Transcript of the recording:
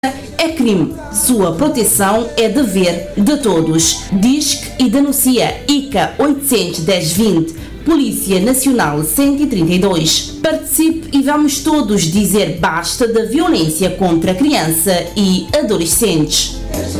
é crime. Sua proteção é dever de todos. Disque e denuncia ICA 81020, Polícia Nacional 132. Participe e vamos todos dizer basta da violência contra a criança e adolescentes.